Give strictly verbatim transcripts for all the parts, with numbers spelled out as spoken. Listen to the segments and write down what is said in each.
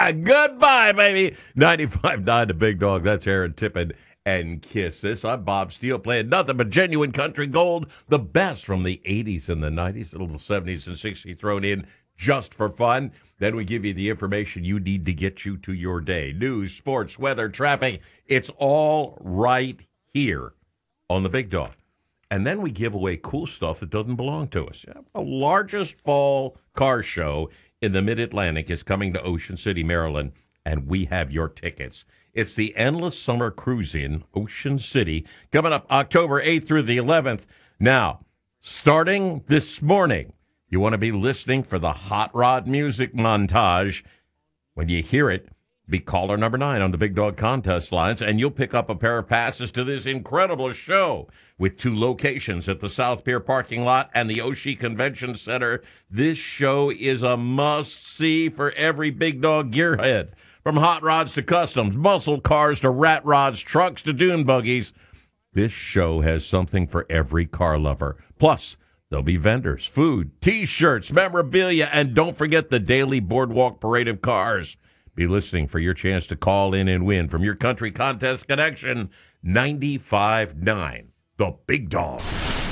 Goodbye, baby. ninety-five point nine The Big Dog. That's Aaron Tippin and Kiss This. I'm Bob Steele playing nothing but genuine country gold. The best from the eighties and the nineties, a little seventies and sixties thrown in just for fun. Then we give you the information you need to get you to your day. News, sports, weather, traffic. It's all right here on The Big Dog. And then we give away cool stuff that doesn't belong to us. The largest fall car show in the Mid-Atlantic is coming to Ocean City, Maryland, and we have your tickets. It's the Endless Summer Cruise in Ocean City, coming up October eighth through the eleventh. Now, starting this morning, you want to be listening for the Hot Rod music montage. When you hear it, be caller number nine on the Big Dog contest lines, and you'll pick up a pair of passes to this incredible show with two locations at the South Pier parking lot and the Oshie Convention Center. This show is a must-see for every Big Dog gearhead. From hot rods to customs, muscle cars to rat rods, trucks to dune buggies, this show has something for every car lover. Plus, there'll be vendors, food, T-shirts, memorabilia, and don't forget the daily boardwalk parade of cars. Be listening for your chance to call in and win from your country contest connection, ninety-five point nine The Big Dog.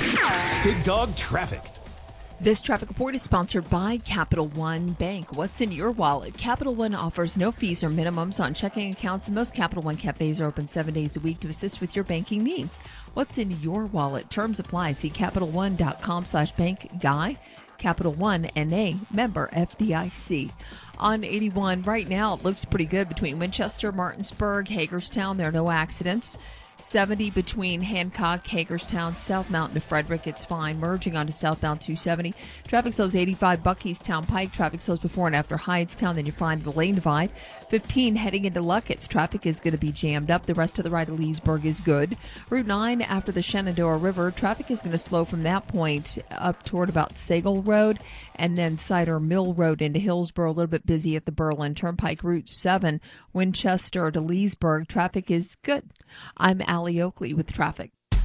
Big Dog Traffic. This traffic report is sponsored by Capital One Bank. What's in your wallet? Capital One offers no fees or minimums on checking accounts, and most Capital One cafes are open seven days a week to assist with your banking needs. What's in your wallet? Terms apply. See Capital One dot com slash bank guy. Capital One N A, member F D I C. On eighty-one, right now it looks pretty good between Winchester, Martinsburg, Hagerstown. There are no accidents. seventy between Hancock, Hagerstown, South Mountain to Frederick. It's fine. Merging onto southbound two seventy. Traffic slows eighty-five Buckystown Pike. Traffic slows before and after Hydestown. Then you find the lane divide. fifteen heading into Luckett's. Traffic is going to be jammed up. The rest to the right of Leesburg is good. Route nine after the Shenandoah River. Traffic is going to slow from that point up toward about Sagal Road and then Cider Mill Road into Hillsborough. A little bit busy at the Berlin Turnpike. Route seven, Winchester to Leesburg. Traffic is good. I'm Allie Oakley with traffic.